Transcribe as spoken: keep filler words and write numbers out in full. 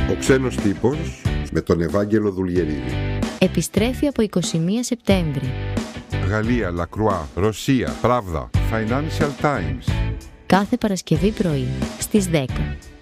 Ο ξένος τύπος με τον Ευάγγελο Δουλγερίδη. Επιστρέφει από εικοστή πρώτη Σεπτέμβρη. Γαλλία, Λακρουά, Ρωσία, Pravda, Financial Times. Κάθε Παρασκευή πρωί στις δέκα.